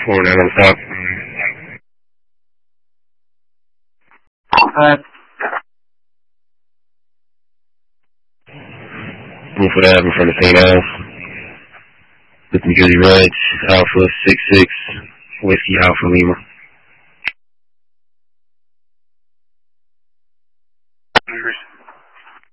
49 on top. Woodford Ave in front of St. Al's. With New Jersey Reds, Alpha 66, Whiskey Alpha Lima.